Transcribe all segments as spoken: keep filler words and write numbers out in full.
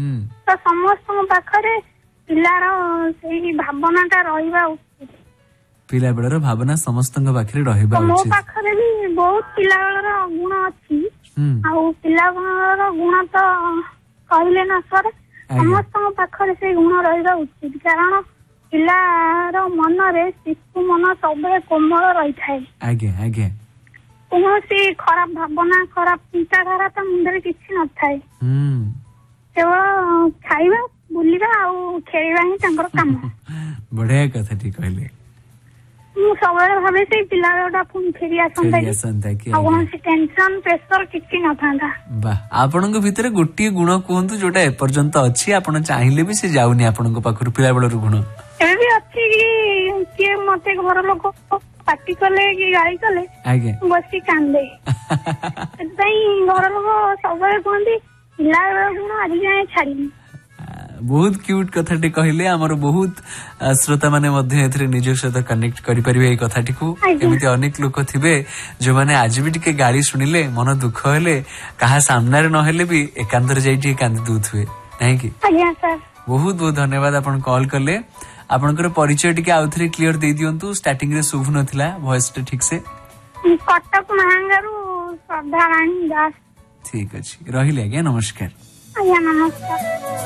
तो समस्त पाखरे पिलार सेही भावनाटा रहिबा उचित। पिला बेलर भावना समस्त पाखरे रहिबा मो उचित। पाखरे भी बहुत पिला बेलर गुण अछि आ पिला बेलर गुण तो कहले ना सर समस्त पाखरे से गुण रहिबा उचित कारण पिलार मन रे शिशु मन सब कोमल रही थाए। आगे आगे कौन खराब भावना खराब चिंताधारा तो मुंडे किसी न थाए केवल खाइबा बुलिबा आ खेलिबा ही तांकर काम। बढ़िया कथा ठीक कहले। मु सबले भाबे से पिलाटा पुन फेरी आसंता फेरी आसंता कि कौन टेंशन प्रेशर किछि न थांदा। बा आपनक भितरे गोटी गुण कोहंतु जोटा ए पर्यंत अछि आपण चाहिले भी से जाउनी आपनक पाखर पिला बेलर गुण ए भी अछि कि के मते घर लोक पार्टी कले कि गाड़ी कले आगे बसी कांदे तई घर लोक सबले कहंदी पिला बेलर गुण आज जाए छाड़ी। बहुत क्यूट कथाटी कहले हमर बहुत श्रोता माने मध्ये एथरे निज सहित कनेक्ट करि परिबे ए कथाटी को। एमिति अनेक लोक थिबे जो माने आज भी टिके गाड़ी सुनिले मन दुख हेले कहा सामने रे न हेले भी एकांतर जाई कांदी दूथुए नाही कि। आज्ञा सर बहुत बहुत धन्यवाद आपण कॉल करले। आपनकर परिचय टिके आउथरे क्लियर दे दियंतु स्टार्टिंग रे सुभ नथिला वॉइस टे ठीक से। कटक महांगारू श्रद्धा रानी दास। ठीक अछि रहिले आज्ञा नमस्कार। आज्ञा नमस्कार।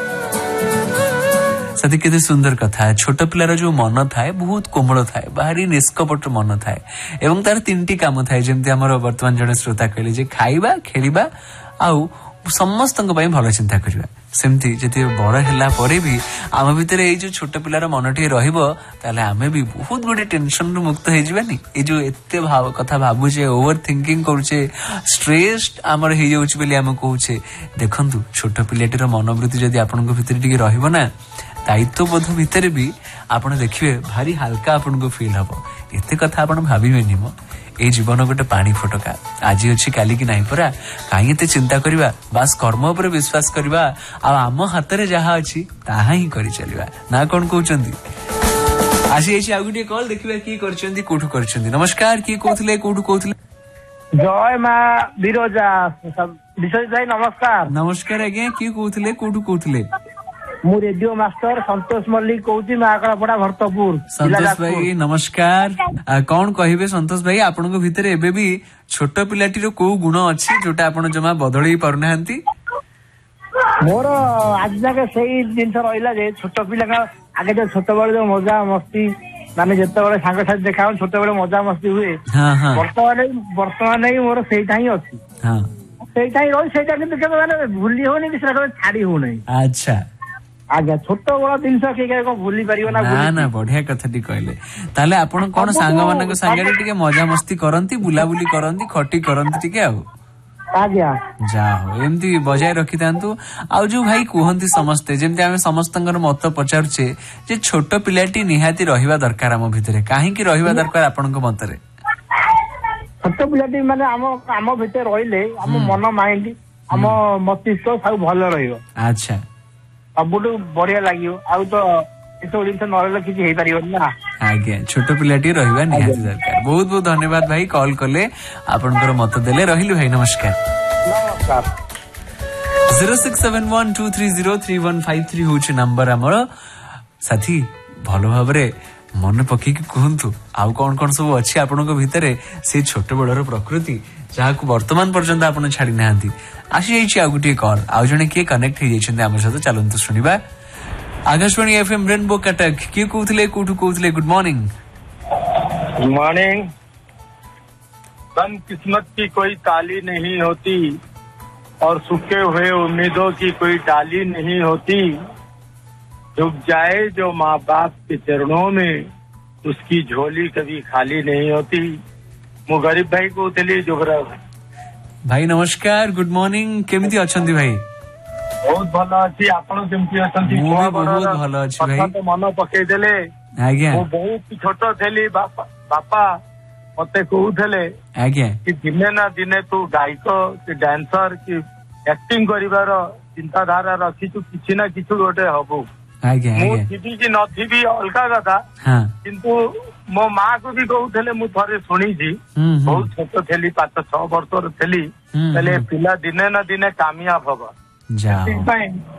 साथी केते सुंदर कथा है। छोट पिलार जो मन थाए बहुत कोमल थाए बाहरी निष्कपट मन थाए एवं तार तीनटी काम थाए जेमती हमर वर्तमान जने श्रोता कहले जे खाइबा खेलिबा आउ समस्त भल चिंता करवा सेमती जति बड़ है पर भी आम भितर ये जो छोट पिलार मनटी रहिबो ताले आमे भी बहुत गुडे टेंशन रु मुक्त हो जाबानी। ये जो एते भाव कथा भाबुचे ओवर थिंकिंग करूचे स्ट्रेस्ड आमर हो जाउछ बेली आम कहूचे देखंतु छोट पिलाटीर मनोवृत्ति जदि आपनक भितर टिके रहिबो ना दायित्वबोध भितर भी आपण देखिए भारी हल्का आपन को फील हबो। एते कथा आपण भाबिबेनी मो ए जीवन गोटे पानी फटका आज अच्छी काली की नहीं परा कहीं एते चिंता करिबा बास कर्म उपर विश्वास करिबा आ आम हाथ रे जहा अछि ताहा ही करि चलिबा ना कोन कहउचंदी। आसी एछि आ गुटे कॉल देखिबा की करचंदी कोठु करचंदी। नमस्कार की कहउथले कोठु कहउथले। जय मां बिरोजा विशेष भाई नमस्कार। नमस्कार आज्ञा की कहउथले कोठु कहउथले। मु रेडियो मास्टर संतोष मल्लिक कहूची महाकलापड़ा भरतपुर। संतोष भाई नमस्कार। आ, कौन कहिबे संतोष भाई आपन भितर एबे भी छोट पिलाटीर को गुण अछि जोटा आपण जमा बदलई परनाहंती। मोर आज जाके सही दिन रहिला जे छोट पिला का आगे जो छोट बड़ जो मजा मस्ती माने जते बड़े सांग साथी देखा छोट बड़े मजा मस्ती हुए हां हां वर्तमान वर्तमान नहीं मोर सेटा ही अछि। हां सेटा ही रही सेटा के केबे माने भूली होनी कि सेटा छाड़ी हो नहीं। अच्छा आज्ञा छोट बड़ा जिनस के भूली पारिबो ना ना ना बढ़िया कथाटी कहले। ताले आपण कोन सांग मानक संगे टिके मजा मस्ती करंती बुला बुली करंती खटी करंती टिके आउ आज्ञा जा हो एमती बजाय रखि तांतु। आ जो भाई कहंती समस्ते जेमती हम समस्तंकर मत पचारछे जे छोट पिलाटी निहाती रहिबा दरकार हम भितरे काहे की रहिबा दरकार आपनक मतरे। छोट पिलाटी माने हम हम भितर रहिले हम मन माइंड हम मस्तिष्क सब भल रहिबो। अच्छा सबुठू बढ़िया लगे आउ तो एसब जिन न किसी हो पार ना। आज्ञा छोट पिलाटी रहिबा निहाती दरकार। बहुत बहुत धन्यवाद भाई कॉल कले आपनकर मत देले रहिलु भाई नमस्कार। नमस्कार। Zero six seven one two three zero three one five three होची नंबर हमर साथी भलो भाबरे मन पकी कि कहंतु आउ कोन कोन सब अछि आपनक भितरे से छोट बडर प्रकृति जहा को वर्तमान पर्यंत आपण छाड़ी नाहंती। आसी जाइछि आ गुटे कॉल आउ जने के कनेक्ट हो जाइछन हमर साथ चलंतु सुनिबा। आकाशवाणी एफएम रेनबो कटक के कहउथले कोठु कहउथले। Good morning. Good morning. बन किस्मत की कोई ताली नहीं होती और सूखे हुए उम्मीदों की कोई डाली नहीं होती। झुक जाए जो माँ बाप के चरणों में उसकी झोली कभी खाली नहीं होती। मु गरीब भाई कहउथली जोगरा भाई नमस्कार गुड मॉर्निंग केमिति अछंती भाई। बहुत भल अछि आपण केमिति अछंती। बहुत भल अछि भाई तो मन पकई देले। आज्ञा मु बहुत छोट थेली बापा बापा मते कहउथले आज्ञा कि दिने ना दिने तू गायक कि डांसर कि एक्टिंग करिवार चिंताधारा रखिछु किछि ना किछु गोटे हबो। आज्ञा मु आज्ञा थिबी कि नथिबी अलगा कथा हां किंतु मो माँ को भी कहउथले मु थरे सुनिछि बहुत छोट थेली पांच छह वर्षर थेली तले पिला दिने ना दिने कामयाब हबा। जाओ